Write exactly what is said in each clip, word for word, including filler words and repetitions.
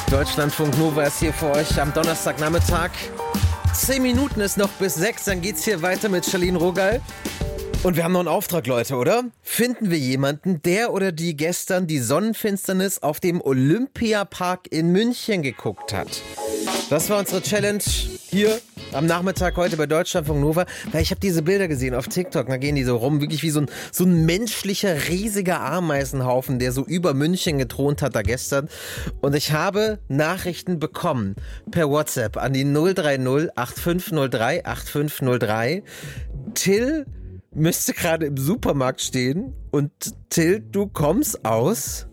Deutschlandfunk Nova ist hier für euch am Donnerstagnachmittag. Zehn Minuten ist noch bis sechs, dann geht's hier weiter mit Charlene Rogal. Und wir haben noch einen Auftrag, Leute, oder? Finden wir jemanden, der oder die gestern die Sonnenfinsternis auf dem Olympiapark in München geguckt hat? Das war unsere Challenge hier am Nachmittag heute bei Deutschlandfunk Nova. Weil ich habe diese Bilder gesehen auf TikTok, da gehen die so rum, wirklich wie so ein, so ein menschlicher, riesiger Ameisenhaufen, der so über München gethront hat da gestern. Und ich habe Nachrichten bekommen per WhatsApp an die null drei null acht fünf null drei acht fünf null drei. Till müsste gerade im Supermarkt stehen und Till, du kommst aus?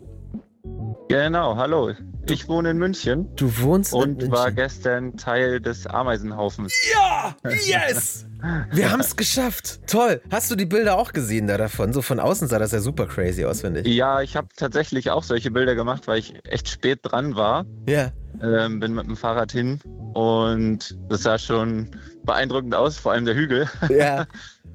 Genau, hallo. Ich wohne in München. Du wohnst in und München. war gestern Teil des Ameisenhaufens. Ja, yes! Wir haben es geschafft. Toll. Hast du die Bilder auch gesehen da davon? So von außen sah das ja super crazy aus, finde ich. Ja, ich habe tatsächlich auch solche Bilder gemacht, weil ich echt spät dran war. Ja. Ähm, bin mit dem Fahrrad hin und das sah schon beeindruckend aus, vor allem der Hügel. Ja.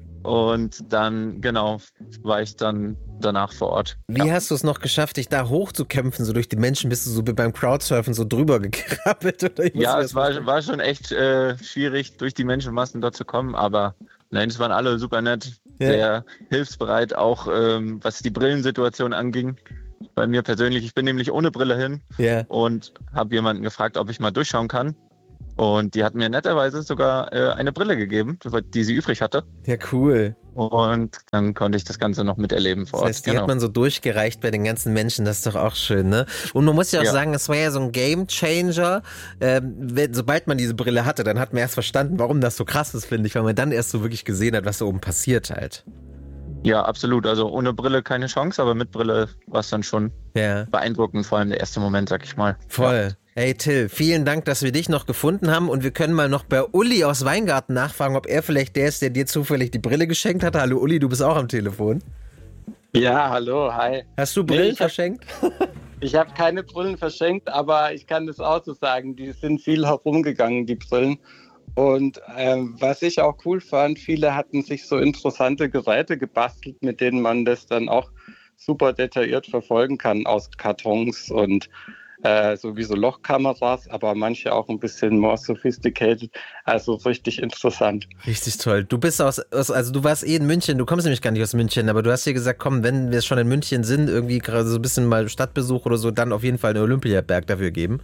Und dann, genau, war ich dann danach vor Ort. Wie ja. hast du es noch geschafft, dich da hochzukämpfen, so durch die Menschen? Bist du so wie beim Crowdsurfen so drüber gekrabbelt? Oder ich ja, es war, war schon echt äh, schwierig, durch die Menschenmassen dort zu kommen, aber nein, es waren alle super nett, ja. sehr hilfsbereit, auch ähm, was die Brillensituation anging. Bei mir persönlich, ich bin nämlich ohne Brille hin ja. und habe jemanden gefragt, ob ich mal durchschauen kann. Und die hat mir netterweise sogar äh, eine Brille gegeben, die sie übrig hatte. Ja, cool. Und dann konnte ich das Ganze noch miterleben vor Ort. Das heißt, die genau. hat man so durchgereicht bei den ganzen Menschen, das ist doch auch schön, ne? Und man muss ja auch ja. sagen, es war ja so ein Game-Changer. Ähm, wenn, sobald man diese Brille hatte, dann hat man erst verstanden, warum das so krass ist, finde ich, weil man dann erst so wirklich gesehen hat, was da oben passiert halt. Ja, absolut. Also ohne Brille keine Chance, aber mit Brille war es dann schon ja. beeindruckend, vor allem der erste Moment, sag ich mal. Voll. Ja. Hey Till, vielen Dank, dass wir dich noch gefunden haben und wir können mal noch bei Uli aus Weingarten nachfragen, ob er vielleicht der ist, der dir zufällig die Brille geschenkt hat. Hallo Uli, du bist auch am Telefon. Ja, hallo, hi. Hast du Brillen nee, ich verschenkt? Hab, ich habe keine Brillen verschenkt, aber ich kann das auch so sagen, die sind viel herumgegangen, die Brillen. Und ähm, was ich auch cool fand, viele hatten sich so interessante Geräte gebastelt, mit denen man das dann auch super detailliert verfolgen kann aus Kartons und Äh, sowieso Lochkameras, aber manche auch ein bisschen more sophisticated, also richtig interessant. Richtig toll. Du bist aus, aus, also du warst eh in München, du kommst nämlich gar nicht aus München, aber du hast dir gesagt, komm, wenn wir schon in München sind, irgendwie gerade so ein bisschen mal Stadtbesuch oder so, dann auf jeden Fall einen Olympiaberg dafür geben.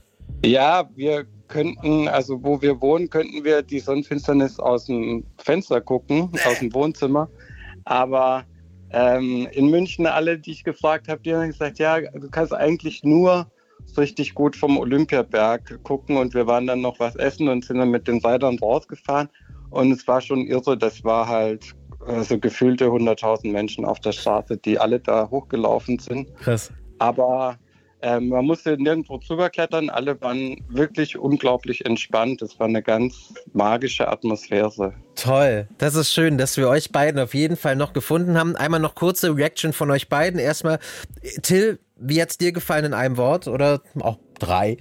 Ja, wir könnten, also wo wir wohnen, könnten wir die Sonnenfinsternis aus dem Fenster gucken, aus dem Wohnzimmer, aber ähm, in München alle, die ich gefragt habe, die haben gesagt, ja, du kannst eigentlich nur richtig gut vom Olympiaberg gucken und wir waren dann noch was essen und sind dann mit den Rädern rausgefahren und es war schon irre, das war halt äh, so gefühlte hunderttausend Menschen auf der Straße, die alle da hochgelaufen sind. Krass. Aber äh, man musste nirgendwo drüber klettern, alle waren wirklich unglaublich entspannt, es war eine ganz magische Atmosphäre. Toll, das ist schön, dass wir euch beiden auf jeden Fall noch gefunden haben. Einmal noch kurze Reaction von euch beiden. Erstmal, Till, wie hat's dir gefallen in einem Wort oder auch drei?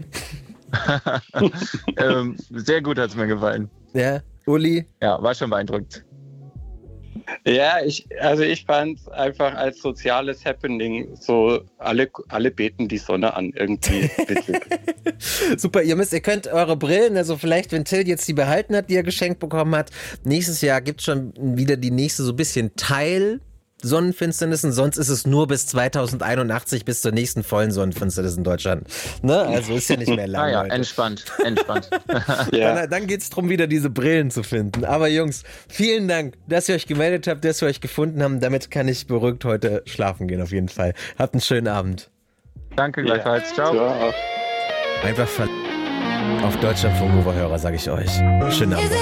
ähm, sehr gut hat's mir gefallen. Ja, Uli? Ja, war schon beeindruckt. Ja, ich, also ich fand es einfach als soziales Happening, so alle, alle beten die Sonne an, irgendwie witzig. Super, ihr müsst, ihr könnt eure Brillen, also vielleicht, wenn Till jetzt die behalten hat, die er geschenkt bekommen hat, nächstes Jahr gibt es schon wieder die nächste so ein bisschen Teil Sonnenfinsternissen, sonst ist es nur bis zweitausendeinundachtzig, bis zur nächsten vollen Sonnenfinsternis in Deutschland. Ne? Also ist ja nicht mehr lang. Ah ja, Leute. entspannt, entspannt. ja. Dann, dann geht es darum, wieder diese Brillen zu finden. Aber Jungs, vielen Dank, dass ihr euch gemeldet habt, dass wir euch gefunden haben. Damit kann ich beruhigt heute schlafen gehen, auf jeden Fall. Habt einen schönen Abend. Danke gleichfalls. Ja. Ciao. Ciao. Einfach ver... Auf Deutschlandfunk Nova Hörer, sage ich euch. Schönen Abend.